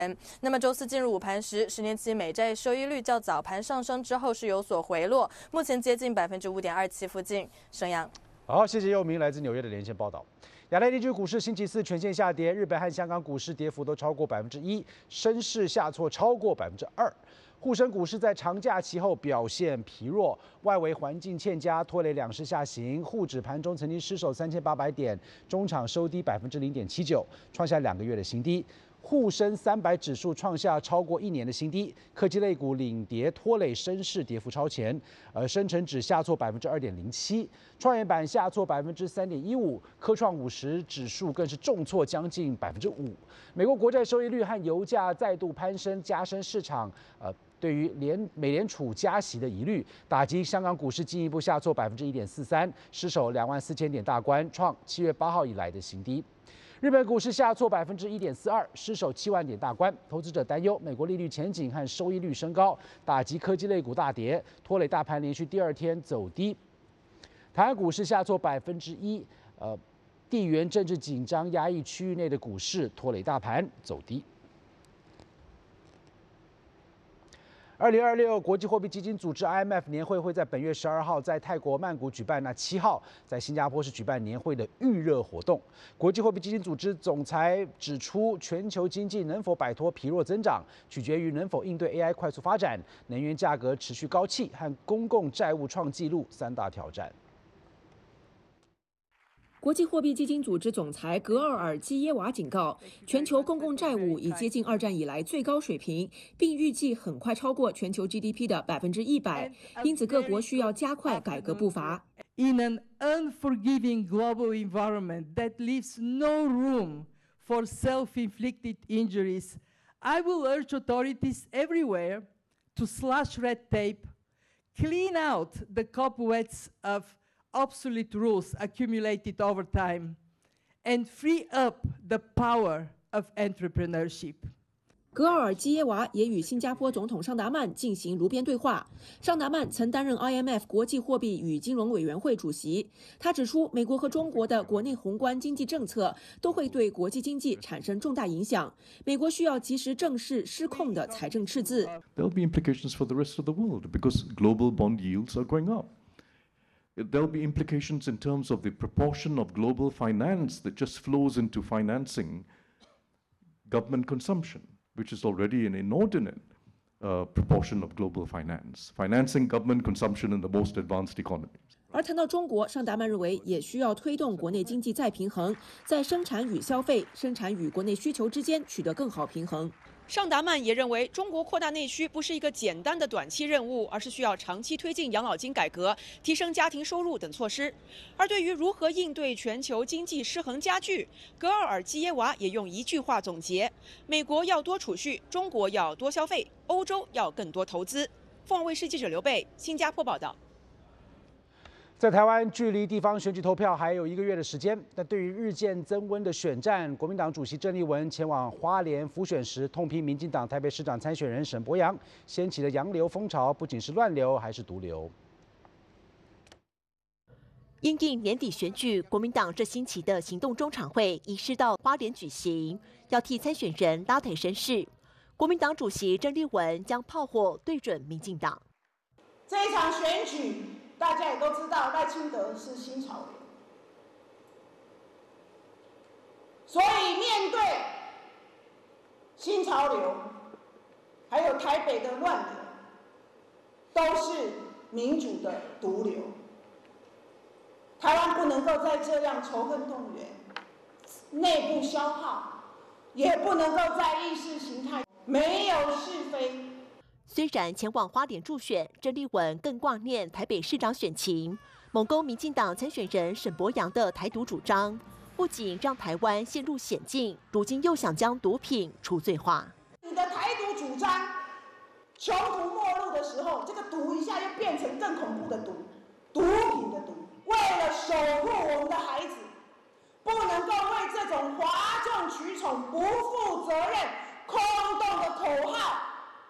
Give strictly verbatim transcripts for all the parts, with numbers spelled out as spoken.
那么周四进入午盘时，十年期美债收益率较早盘上升之后是有所回落，目前接近百分之五点二七附近。沈阳， 好，谢谢佑明来自纽约的连线报道。亚太地区股市星期四全线下跌，日本和香港股市跌幅都超过百分之一，深市下挫超过百分之二。沪深股市在长假期后表现疲弱，外围环境欠佳拖累两市下行。沪指盘中曾经失守三千八百点，中场收低百分之零点七九，创下两个月的新低。沪深三百指数创下超过一年的新低，科技类股领跌拖累深市跌幅超前，而深成指下挫百分之二点零七，创业板下挫百分之三点一五，科创五十指数更是重挫将近百分之五。美国国债收益率和油价再度攀升，加深市场呃。对于联美联储加息的疑虑，打击香港股市进一步下挫百分之一点四三，失守两万四千点大关，创七月八号以来的新低。日本股市下挫百分之一点四二，失守七万点大关。投资者担忧美国利率前景和收益率升高，打击科技类股大跌，拖累大盘连续第二天走低。台湾股市下挫百分之一，呃，地缘政治紧张压抑区域内的股市拖累大盘走低。二零二六国际货币基金组织 I M F 年会会在本月十二号在泰国曼谷举办，那七号在新加坡是举办年会的预热活动。国际货币基金组织总裁指出，全球经济能否摆脱疲弱增长，取决于能否应对 A I 快速发展、能源价格持续高企和公共债务创纪录三大挑战。 国际货币基金组织总裁格奥尔基耶娃警告，全球公共债务已接近二战以来最高水平，并预计很快超过全球 G D P 的百分之一百，因此各国需要加快改革步伐。 In an unforgiving global environment that leaves no room for self-inflicted injuries, I will urge authorities everywhere to slash red tape, clean out the cobwebs of obsolete rules accumulated over time, and free up the power of entrepreneurship. 格奥尔基耶娃也与新加坡总统尚达曼进行炉边对话。尚达曼曾担任 I M F 国际货币与金融委员会主席。他指出，美国和中国的国内宏观经济政策都会对国际经济产生重大影响。美国需要及时正视失控的财政赤字。 There will be implications for the rest of the world because global bond yields are going up. There will be implications in terms of the proportion of global finance that just flows into financing government consumption, which is already an inordinate uh, proportion of global finance, financing government consumption in the most advanced economies. 而谈到中国，尚达曼认为也需要推动国内经济再平衡，在生产与消费、生产与国内需求之间取得更好平衡。 尚达曼也认为，中国扩大内需不是一个简单的短期任务，而是需要长期推进养老金改革、提升家庭收入等措施。而对于如何应对全球经济失衡加剧，格奥尔基耶娃也用一句话总结：美国要多储蓄，中国要多消费，欧洲要更多投资。凤凰卫视记者刘贝，新加坡报道。 在台湾，距离地方选举投票还有一个月的时间。但对于日渐增温的选战，国民党主席郑丽文前往花莲辅选时，痛批民进党台北市长参选人沈伯洋掀起的洋流风潮，不仅是乱流，还是毒瘤。 因应年底选举，国民党这星期的行动中常会移师到花莲举行，要替参选人拉抬声势。国民党主席郑丽文将炮火对准民进党。 这一场选举。大家也都知道，赖清德是新潮流，所以面对新潮流，还有台北的乱流，都是民主的毒瘤。台湾不能够再这样仇恨动员、内部消耗，也不能够在意识形态没有是非。 虽然前往花莲助选，郑丽文更挂念台北市长选情，猛攻民进党参选人沈伯洋的台独主张，不仅让台湾陷入险境，如今又想将毒品除罪化。 你的台独主张穷途末路的时候，这个毒一下又变成更恐怖的毒，毒品的毒。为了守护我们的孩子，不能够为这种哗众取宠、不负责任、空洞的口号。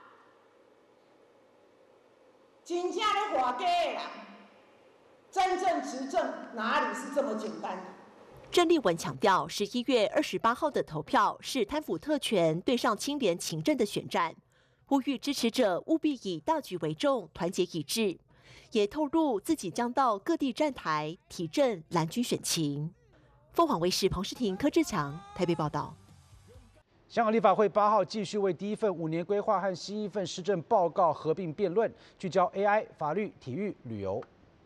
真正咧画假的人，真正执政哪里是这么简单的？ 郑丽文强调，十一月二十八号的投票是贪腐特权对上清廉勤政的选战，呼吁支持者务必以大局为重，团结一致。也透露自己将到各地站台提振蓝军选情。凤凰卫视彭诗婷、柯志强台北报道。 香港立法会八号继续为第一份五年规划和新一份施政报告合并辩论，聚焦 A I、法律、体育、旅游。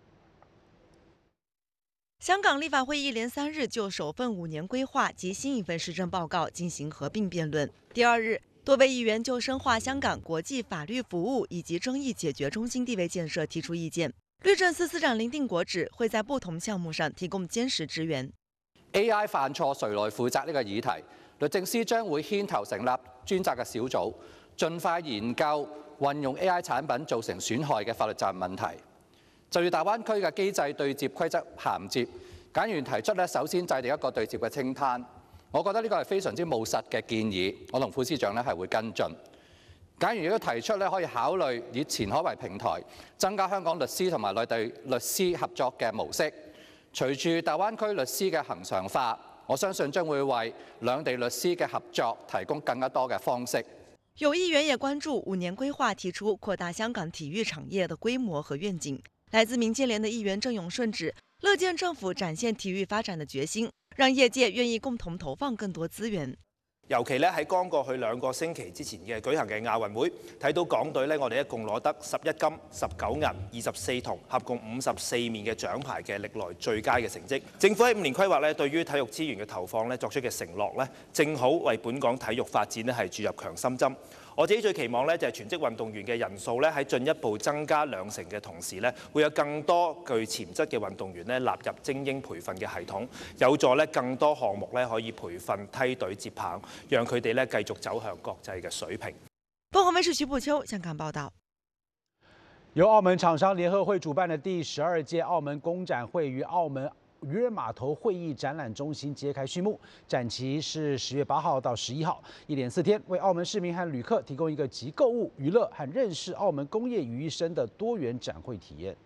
香港立法会一连三日就首份五年规划及新一份施政报告进行合并辩论。第二日，多位议员就深化香港国际法律服务以及争议解决中心地位建设提出意見。律政司司長林定國指會在不同項目上提供堅實支援。 A I 犯錯誰來負責呢個議題，律政司將會牽頭成立專責嘅小組，盡快研究運用 A I 產品造成損害嘅法律責任問題。就住大灣區嘅機制對接規則銜接，簡員提出咧，首先制定一個對接嘅清單。我覺得呢個係非常之務實嘅建議，我同副司長咧係會跟進。簡員亦都提出咧，可以考慮以前海為平台，增加香港律師同埋內地律師合作嘅模式。隨住大灣區律師嘅恆常化，我相信將會為兩地律師嘅合作提供更加多嘅方式。 有議員也關注五年規劃提出擴大香港體育產業的規模和願景。來自民建聯的議員鄭永順指，樂見政府展現體育發展的決心，讓業界願意共同投放更多資源。 尤其咧喺剛過去兩個星期之前嘅舉行嘅亞運會，睇到港隊咧，我哋一共攞得十一金、十九銀、二十四銅，合共五十四面嘅獎牌嘅歷來最佳嘅成績。政府喺五年規劃咧，對於體育資源嘅投放咧作出嘅承諾咧，正好為本港體育發展咧係注入強心針。我自己最期望咧就係全職運動員嘅人數咧喺進一步增加兩成嘅同時咧，會有更多具潛質嘅運動員咧納入精英培訓嘅系統，有助咧更多項目咧可以培訓梯隊接棒，讓佢哋咧繼續走向國際嘅水平。 鳳凰衛視徐步秋香港報道。 由澳門廠商聯合會主辦的第十二屆澳門工展會於澳門漁人碼頭會議展覽中心揭開序幕，展期是十月八號到十一號，一連四天，為澳門市民和旅客提供一個集購物、娛樂和認識澳門工業於一身的多元展會體驗。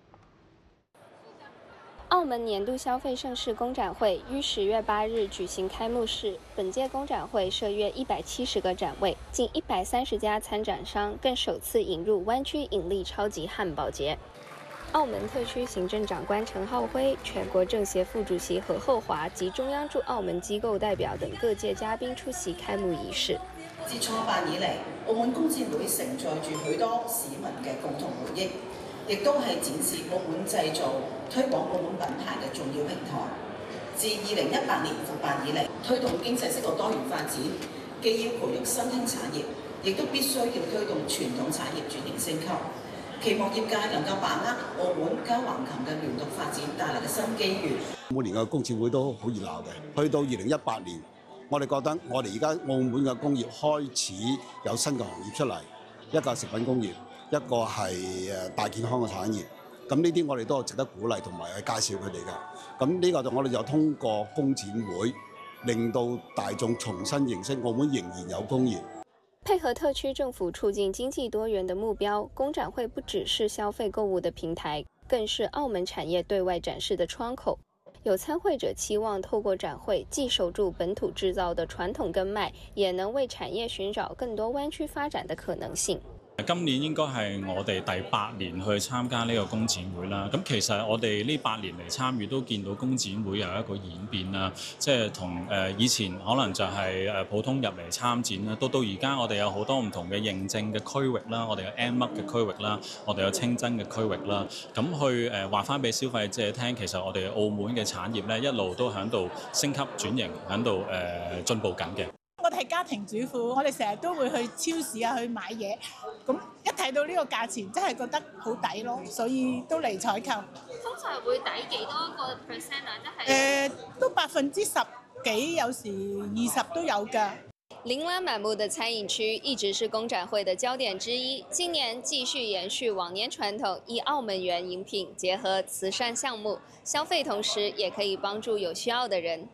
澳門年度消費盛事工展會於十月八日舉行開幕式。本屆工展會設約一百七十個展位，近一百三十家參展商，更首次引入灣區引力超級漢堡節。澳門特區行政長官陳浩輝、全國政協副主席何厚華及中央駐澳門機構代表等各界嘉賓出席開幕儀式。 自創辦以嚟，澳門工展會承載住許多市民嘅共同回憶，亦都係展示澳門製造、推廣澳門品牌嘅重要平台。自二零一八年復辦以嚟，推動經濟適度多元發展，既要培育新興產業，亦都必須要推動傳統產業轉型升級。期望業界能夠把握澳門加橫琴嘅聯動發展帶來嘅新機遇。 每年嘅工展會都好熱鬧嘅，去到二零一八年，我哋覺得我哋而家澳門嘅工業開始有新嘅行業出嚟，一個係食品工業，一個係誒大健康嘅產業。咁呢啲我哋都係值得鼓勵同埋去介紹佢哋嘅。咁呢個就我哋就通過工展會，令到大眾重新認識澳門仍然有工業。 配合特區政府促進經濟多元的目標，工展會不只是消費購物的平台，更是澳門產業對外展示的窗口。有參會者期望透過展會，既守住本土製造的傳統根脈，也能為產業尋找更多灣區發展的可能性。 今年應該係我哋第八年去參加呢個工展會啦。咁其實我哋呢八年嚟參與都見到工展會有一個演變啦，即係同誒以前可能就係誒普通入嚟參展啦，到到而家我哋有好多唔同嘅認證嘅區域啦，我哋有 M 乜嘅區域啦，我哋有清真嘅區域啦，咁去誒話翻俾消費者聽，其實我哋澳門嘅產業咧一路都喺度升級轉型，喺度誒進步緊嘅。 我哋係家庭主婦，我哋成日都會去超市啊去買嘢，咁一睇到呢個價錢，真係覺得好抵咯，所以都嚟採購。 通常會抵幾多個 percent 啊？即係誒，都百分之十幾，有時二十都有㗎。 琳琅滿目的餐飲區一直是工展會的焦點之一，今年繼續延續往年傳統，以澳門原飲品結合慈善項目，消費同時也可以幫助有需要的人。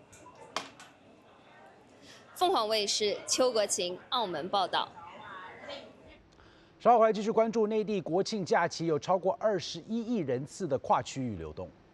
鳳凰衛視邱國晴澳門報道。 稍後回來繼續關注內地國慶假期有超過二十一億人次的跨區域流動。